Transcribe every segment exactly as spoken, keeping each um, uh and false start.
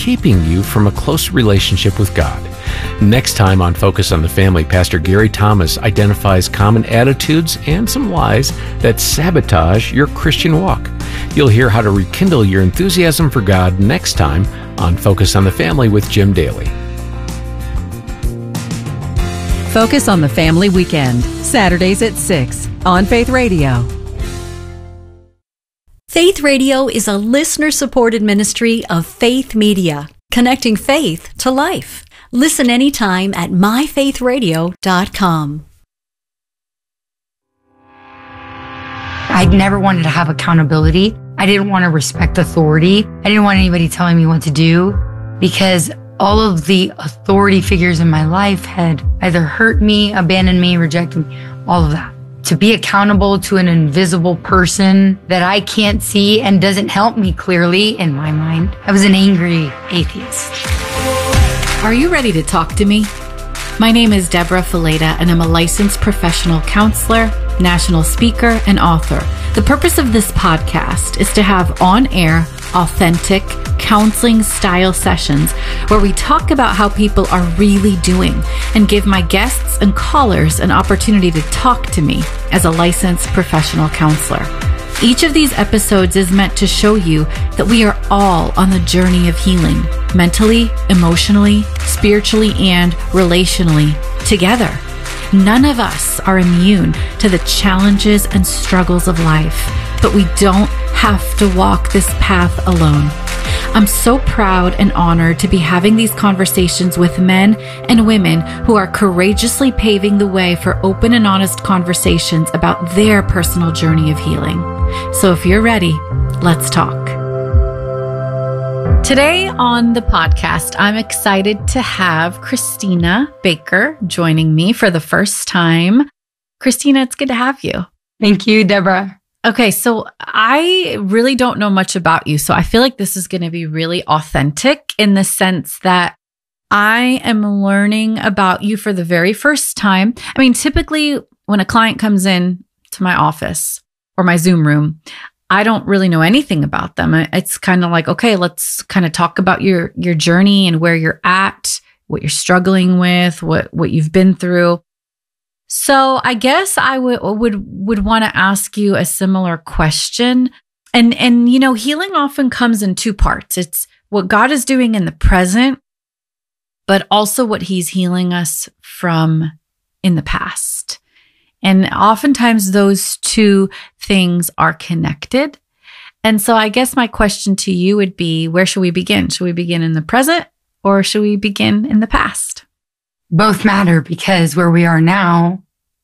keeping you from a close relationship with God. Next time on Focus on the Family, Pastor Gary Thomas identifies common attitudes and some lies that sabotage your Christian walk. You'll hear how to rekindle your enthusiasm for God next time on Focus on the Family with Jim Daly. Focus on the Family Weekend, Saturdays at six on Faith Radio. Faith Radio is a listener-supported ministry of Faith Media, connecting faith to life. Listen anytime at my faith radio dot com. I never wanted to have accountability. I didn't want to respect authority. I didn't want anybody telling me what to do because all of the authority figures in my life had either hurt me, abandoned me, rejected me, all of that. To be accountable to an invisible person that I can't see and doesn't help me clearly in my mind. I was an angry atheist. Are you ready to talk to me? My name is Deborah Fileta, and I'm a licensed professional counselor, national speaker, and author. The purpose of this podcast is to have on-air, authentic, counseling-style sessions where we talk about how people are really doing and give my guests and callers an opportunity to talk to me as a licensed professional counselor. Each of these episodes is meant to show you that we are all on the journey of healing, mentally, emotionally, spiritually, and relationally, together. None of us are immune to the challenges and struggles of life, but we don't have to walk this path alone. I'm so proud and honored to be having these conversations with men and women who are courageously paving the way for open and honest conversations about their personal journey of healing. So if you're ready, let's talk. Today on the podcast, I'm excited to have Christina Baker joining me for the first time. Christina, it's good to have you. Thank you, Deborah. Okay, so I really don't know much about you, so I feel like this is going to be really authentic in the sense that I am learning about you for the very first time. I mean, typically when a client comes in to my office or my Zoom room, I don't really know anything about them. It's kind of like, okay, let's kind of talk about your your journey and where you're at, what you're struggling with, what what you've been through. So I guess I would would would want to ask you a similar question. And and you know, healing often comes in two parts. It's what God is doing in the present, but also what he's healing us from in the past. And oftentimes those two things are connected. And so I guess my question to you would be, where should we begin? Should we begin in the present or should we begin in the past? Both matter because where we are now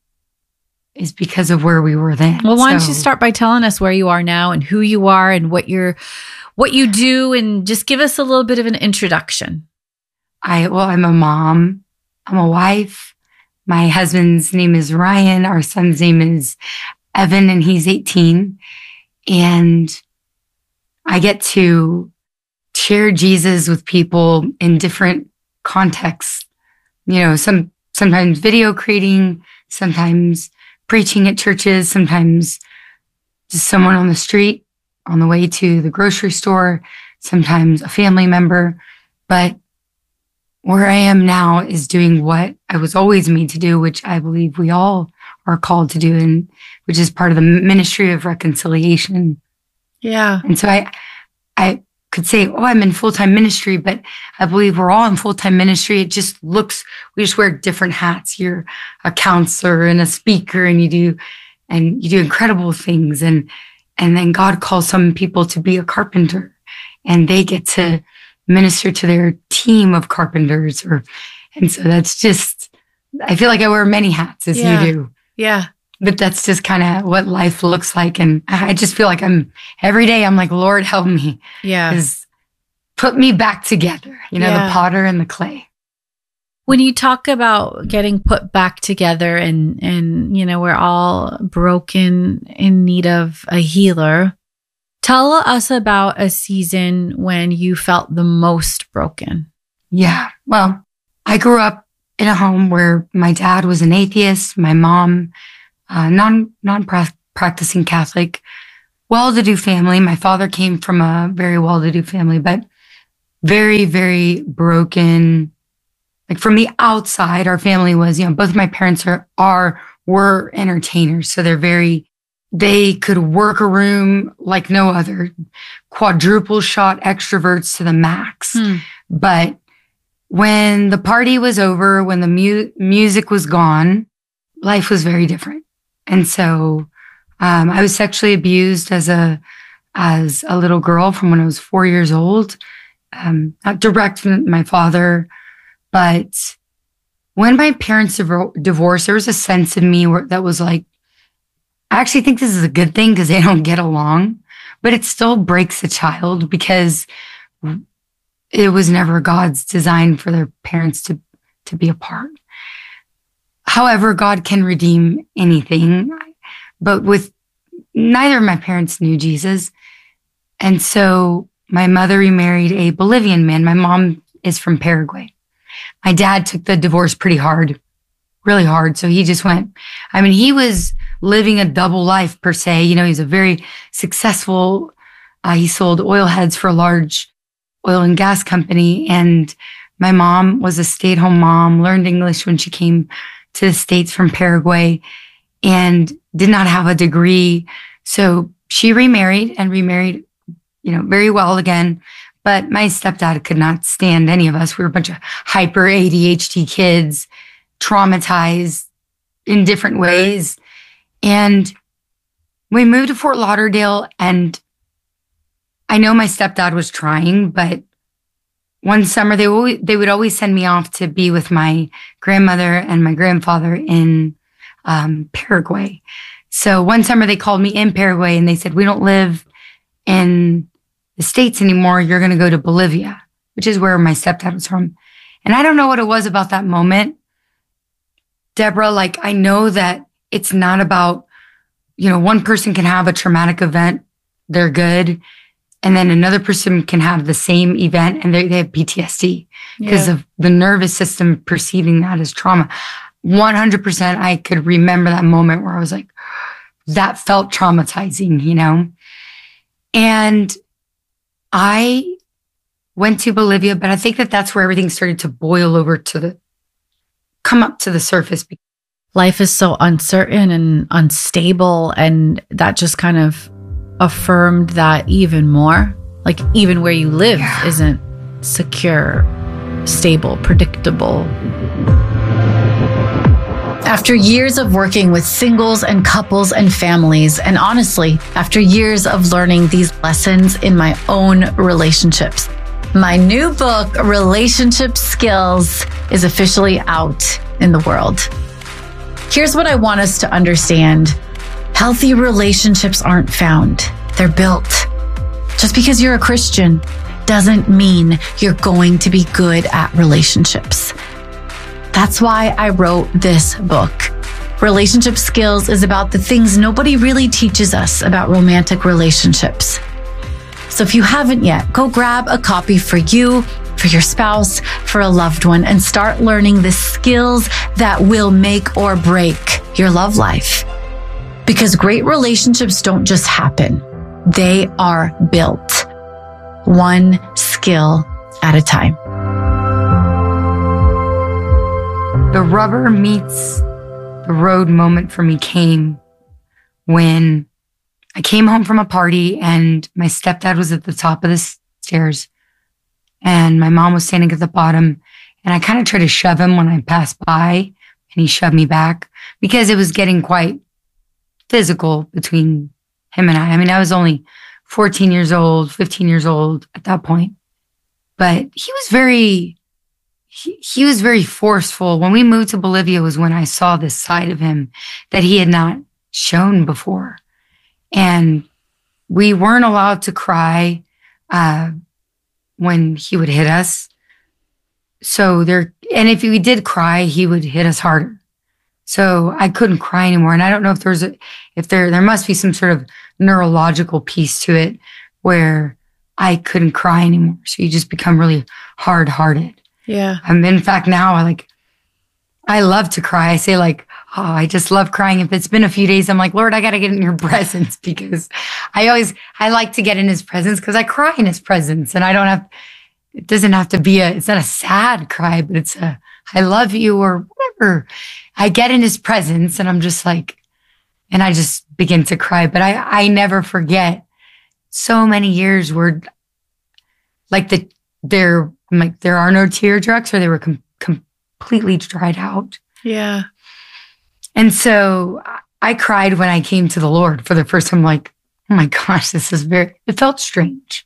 is because of where we were then. Well, why so, don't you start by telling us where you are now and who you are and what you're, what you do, and just give us a little bit of an introduction. I well, I'm a mom. I'm a wife. My husband's name is Ryan. Our son's name is Evan, and he's eighteen. And I get to share Jesus with people in different contexts. You know, some sometimes video creating, sometimes preaching at churches, sometimes just someone on the street on the way to the grocery store, sometimes a family member. But where I am now is doing what I was always made to do, which I believe we all are called to do, and which is part of the ministry of reconciliation. Yeah. And so I, I could say, oh, I'm in full-time ministry, but I believe we're all in full-time ministry. It just looks, we just wear different hats. You're a counselor and a speaker, and you do, and you do incredible things. And, and then God calls some people to be a carpenter, and they get to minister to their team of carpenters. Or, and so that's just, I feel like I wear many hats as yeah. you do. Yeah. But that's just kind of what life looks like. And I just feel like I'm, every day I'm like, Lord, help me. Yeah. Is put me back together, you know, Yeah. the potter and the clay. When you talk about getting put back together and, and, you know, we're all broken in need of a healer, tell us about a season when you felt the most broken. Yeah. Well, I grew up in a home where my dad was an atheist, my mom, uh, non, non-practicing Catholic, well-to-do family. My father came from a very well-to-do family, but very, very broken. Like from the outside, our family was, you know, both my parents are, are, were entertainers. So they're very, they could work a room like no other, quadruple shot extroverts to the max. Hmm. But when the party was over, when the mu- music was gone, life was very different. And so, um, I was sexually abused as a, as a little girl from when I was four years old. Um, not direct from my father. But when my parents divorced, there was a sense of me where, that was like, I actually think this is a good thing because they don't get along, but it still breaks a child because it was never God's design for their parents to, to be apart. However, God can redeem anything, but with neither of my parents knew Jesus. And so my mother remarried a Bolivian man. My mom is from Paraguay. My dad took the divorce pretty hard, really hard. So he just went, I mean, he was living a double life per se. You know, he's a very successful, uh, he sold oil heads for a large oil and gas company. And my mom was a stay-at-home mom, learned English when she came to the States from Paraguay and did not have a degree. So she remarried and remarried, you know, very well again. But my stepdad could not stand any of us. We were a bunch of hyper A D H D kids, traumatized in different ways. And we moved to Fort Lauderdale, and I know my stepdad was trying, but one summer they always, they would always send me off to be with my grandmother and my grandfather in um, Paraguay. So one summer they called me in Paraguay and they said, we don't live in the States anymore. You're going to go to Bolivia, which is where my stepdad was from. And I don't know what it was about that moment, Deborah. Like, I know that it's not about, you know, one person can have a traumatic event, they're good. And then another person can have the same event and they, they have P T S D because yeah. of the nervous system perceiving that as trauma. one hundred percent I could remember that moment where I was like, that felt traumatizing, you know? And I went to Bolivia, but I think that that's where everything started to boil over to the, come up to the surface. Life is so uncertain and unstable, and that just kind of affirmed that even more. Like, even where you live yeah. isn't secure, stable, predictable. After years of working with singles and couples and families, and honestly, after years of learning these lessons in my own relationships, my new book, Relationship Skills, is officially out in the world. Here's what I want us to understand. Healthy relationships aren't found, they're built. Just because you're a Christian doesn't mean you're going to be good at relationships. That's why I wrote this book. Relationship Skills is about the things nobody really teaches us about romantic relationships. So if you haven't yet, go grab a copy for you, for your spouse, for a loved one, and start learning the skills that will make or break your love life. Because great relationships don't just happen. They are built, one skill at a time. The rubber meets the road moment for me came when I came home from a party and my stepdad was at the top of the stairs and my mom was standing at the bottom, and I kind of tried to shove him when I passed by and he shoved me back because it was getting quite physical between him and I. I mean, I was only fourteen years old, fifteen years old at that point, but he was very He, he was very forceful. When we moved to Bolivia was when I saw this side of him that he had not shown before. And we weren't allowed to cry uh, when he would hit us. So there, and if we did cry, he would hit us harder. So I couldn't cry anymore. And I don't know if there's a, if there, there must be some sort of neurological piece to it where I couldn't cry anymore. So you just become really hard-hearted. Yeah. Um, in fact, now I like, I love to cry. I say like, oh, I just love crying. If it's been a few days, I'm like, Lord, I got to get in your presence because I always, I like to get in his presence because I cry in his presence and I don't have, it doesn't have to be a, it's not a sad cry, but it's a, I love you or whatever. I get in his presence and I'm just like, and I just begin to cry. But I, I never forget so many years where like the, there, like there are no tear ducts or they were com- completely dried out. Yeah. And so I cried when I came to the Lord for the first time, like, oh my gosh, this is very, it felt strange.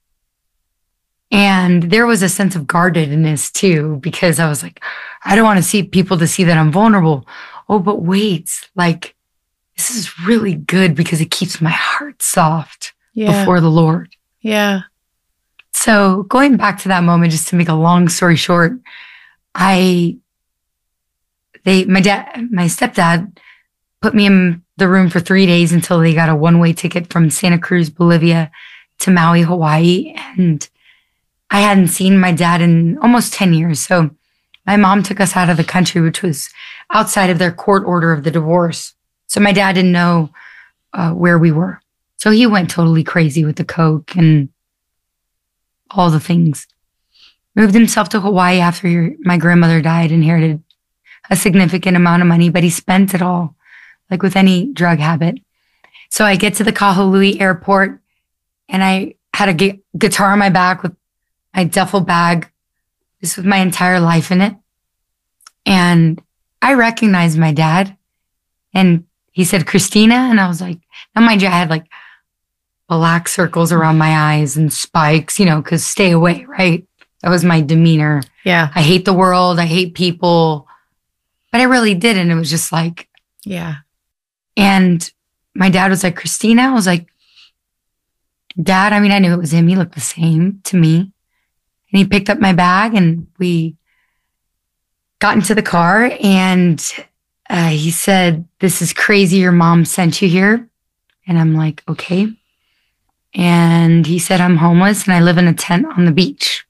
And there was a sense of guardedness too, because I was like, I don't want to see people to see that I'm vulnerable. Oh, but wait, like, this is really good because it keeps my heart soft Yeah. before the Lord. Yeah. So going back to that moment, just to make a long story short, I, they, my dad, my stepdad put me in the room for three days until they got a one-way ticket from Santa Cruz, Bolivia to Maui, Hawaii. And I hadn't seen my dad in almost ten years. So my mom took us out of the country, which was outside of their court order of the divorce. So my dad didn't know uh, where we were. So he went totally crazy with the coke and all the things. Moved himself to Hawaii after your, my grandmother died, inherited a significant amount of money, but he spent it all, like with any drug habit. So I get to the Kahului airport and I had a gu- guitar on my back with my duffel bag, just with my entire life in it. And I recognized my dad and he said, Christina. And I was like, now mind you, I had like black circles around my eyes and spikes, you know, cause stay away, right? That was my demeanor. Yeah. I hate the world. I hate people, but I really didn't. It was just like, Yeah. and my dad was like, Christina. I was like, Dad, I mean, I knew it was him. He looked the same to me. And he picked up my bag and we got into the car and uh, he said, this is crazy. Your mom sent you here. And I'm like, okay. And he said, I'm homeless and I live in a tent on the beach.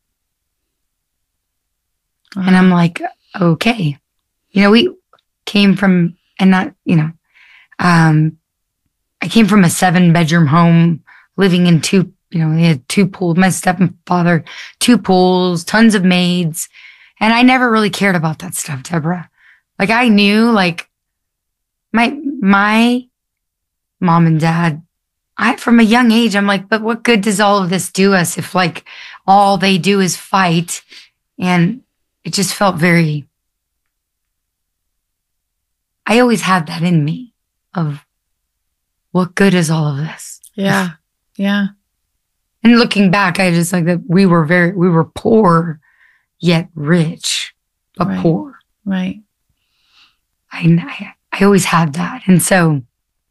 Uh-huh. And I'm like, okay. You know, we came from, and not, you know, um, I came from a seven bedroom home living in two, you know, we had two pools, my stepfather, two pools, tons of maids. And I never really cared about that stuff, Deborah. Like I knew like my, my mom and dad, I, from a young age, I'm like, but what good does all of this do us if like all they do is fight? And it just felt very, I always had that in me of what good is all of this? Yeah. Yeah. And looking back, I just like that we were very, we were poor, yet rich, but Right. poor. Right. I, I, I always had that. And so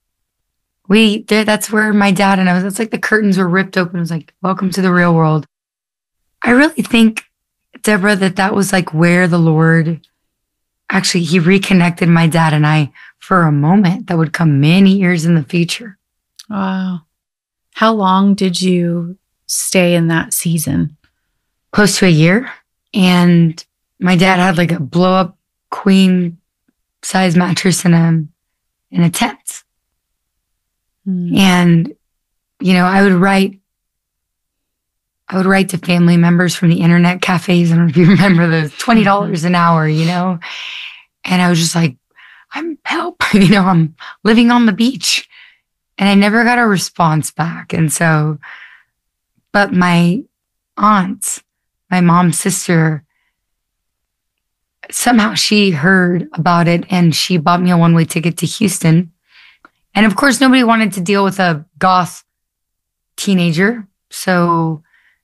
we, there, that's where my dad and I was, it's like the curtains were ripped open. It was like, welcome to the real world. I really think, Deborah, that that was like where the Lord, actually, he reconnected my dad and I for a moment that would come many years in the future. Wow. How long did you stay in that season? Close to a year. And my dad had like a blow up queen size mattress in a, in a tent. Mm. And, you know, I would write, I would write to family members from the internet cafes. I don't know if you remember those twenty dollars an hour, you know? And I was just like, I'm help, you know, I'm living on the beach. And I never got a response back. And so, but my aunt, my mom's sister, somehow she heard about it and she bought me a one-way ticket to Houston. And of course, nobody wanted to deal with a goth teenager. So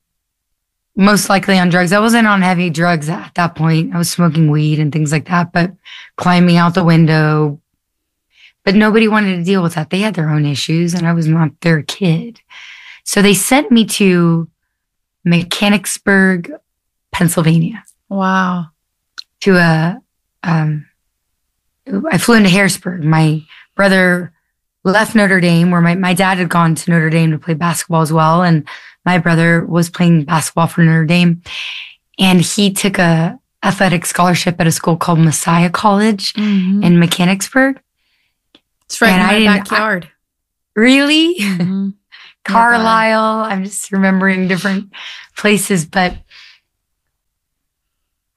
most likely on drugs. I wasn't on heavy drugs at that point. I was smoking weed and things like that, but climbing out the window. But nobody wanted to deal with that. They had their own issues and I was not their kid. So they sent me to Mechanicsburg, Pennsylvania. Wow. To a, um, I flew into Harrisburg. My brother left Notre Dame, where my, my dad had gone to Notre Dame to play basketball as well. And my brother was playing basketball for Notre Dame. And he took a athletic scholarship at a school called Messiah College Mm-hmm. in Mechanicsburg. It's right and in I my didn't- backyard. Really? Mhm. Carlisle. I'm just remembering different places, but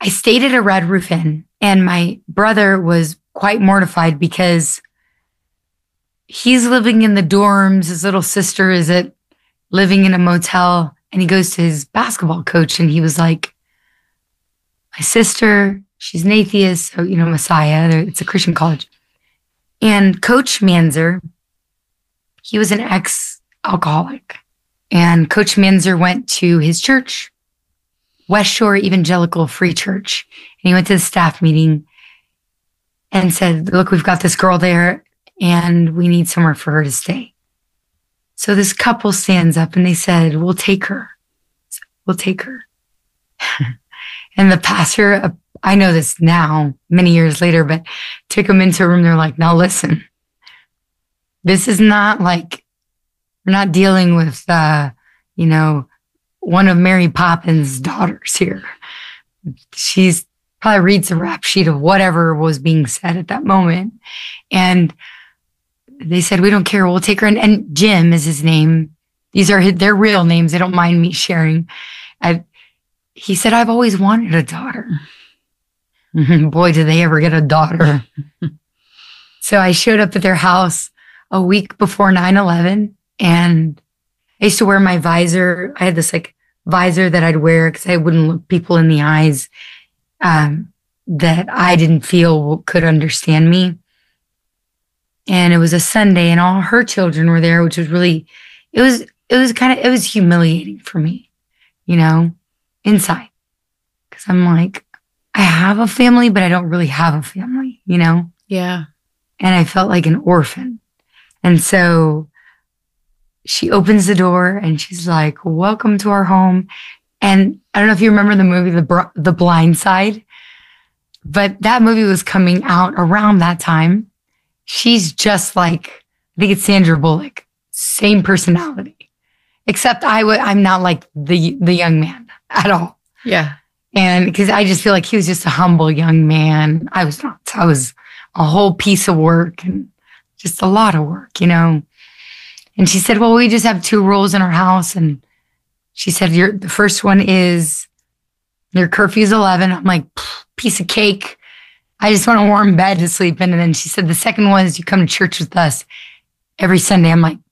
I stayed at a Red Roof Inn, and my brother was quite mortified because he's living in the dorms. His little sister is at living in a motel, and he goes to his basketball coach, and he was like, my sister, she's an atheist, so, you know, Messiah, it's a Christian college. And Coach Manzer, he was an ex-alcoholic. And Coach Manzer went to his church, West Shore Evangelical Free Church. And he went to the staff meeting and said, look, we've got this girl there and we need somewhere for her to stay. So this couple stands up and they said, we'll take her. We'll take her. And the pastor, I know this now, many years later, but took them into a room. They're like, now listen, this is not like, we're not dealing with, uh, you know, one of Mary Poppins' daughters here. She's probably reads the rap sheet of whatever was being said at that moment. And they said, we don't care. We'll take her. And, and Jim is his name. These are his, their real names. They don't mind me sharing. I, he said, I've always wanted a daughter. Boy, did they ever get a daughter. So I showed up at their house a week before nine eleven. And I used to wear my visor. I had this like visor that I'd wear because I wouldn't look people in the eyes um, that I didn't feel could understand me. And it was a Sunday and all her children were there, which was really, it was, it was kind of, it was humiliating for me, you know, inside. Cause I'm like, I have a family, but I don't really have a family, you know? Yeah. And I felt like an orphan. And so she opens the door and she's like, welcome to our home. And I don't know if you remember the movie, The, Br- the Blind Side, but that movie was coming out around that time. She's just like, I think it's Sandra Bullock, same personality, except I w- I'm not like the, the young man at all. Yeah. And because I just feel like he was just a humble young man. I was not. I was a whole piece of work and just a lot of work, you know. And she said, well, we just have two rules in our house. And she said, your the first one is your curfew's eleven. I'm like, piece of cake. I just want a warm bed to sleep in. And then she said, the second one is you come to church with us every Sunday. I'm like,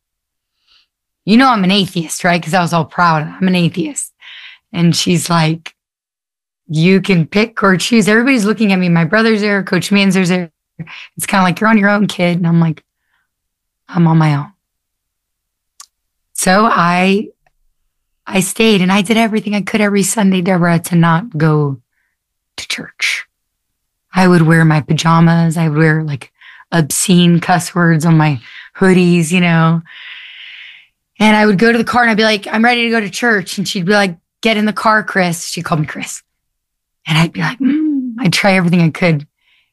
you know, I'm an atheist, right? Because I was all proud. I'm an atheist. And she's like, you can pick or choose. Everybody's looking at me. My brother's there. Coach Manzer's there. It's kind of like, you're on your own, kid. And I'm like, I'm on my own. So I, I stayed and I did everything I could every Sunday, Deborah, to not go to church. I would wear my pajamas. I would wear like obscene cuss words on my hoodies, you know. And I would go to the car and I'd be like, I'm ready to go to church. And she'd be like, get in the car, Chris. She called me Chris. And I'd be like, mm, I'd try everything I could.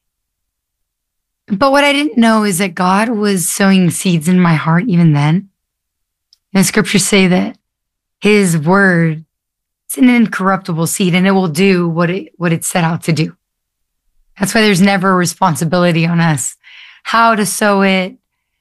But what I didn't know is that God was sowing seeds in my heart even then. And the scriptures say that his word is an incorruptible seed and it will do what it, what it set out to do. That's why there's never a responsibility on us how to sow it.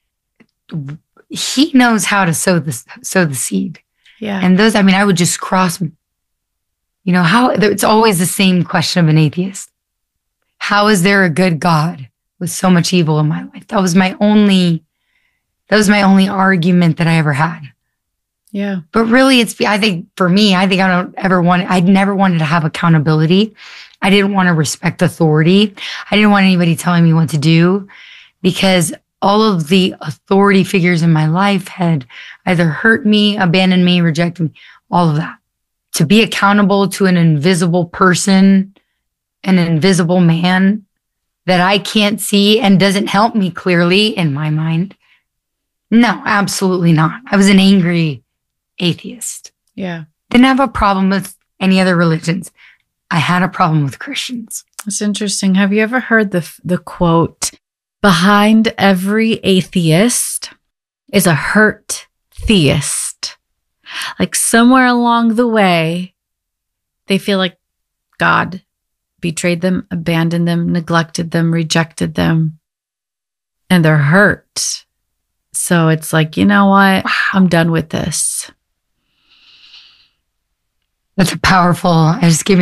He knows how to sow the, sow the seed. Yeah. And those, I mean, I would just cross, you know, how, it's always the same question of an atheist. How is there a good God with so much evil in my life? That was my only, that was my only argument that I ever had. Yeah. But really it's, I think for me, I think I don't ever want, I'd never wanted to have accountability. I didn't want to respect authority. I didn't want anybody telling me what to do because all of the authority figures in my life had either hurt me, abandoned me, rejected me, all of that. To be accountable to an invisible person, an invisible man that I can't see and doesn't help me clearly in my mind. No, absolutely not. I was an angry atheist. Yeah. Didn't have a problem with any other religions. I had a problem with Christians. That's interesting. Have you ever heard the the quote, behind every atheist is a hurt theist? Like somewhere along the way, they feel like God betrayed them, abandoned them, neglected them, rejected them, and they're hurt. So it's like, you know what? Wow. I'm done with this. That's a powerful, I just gave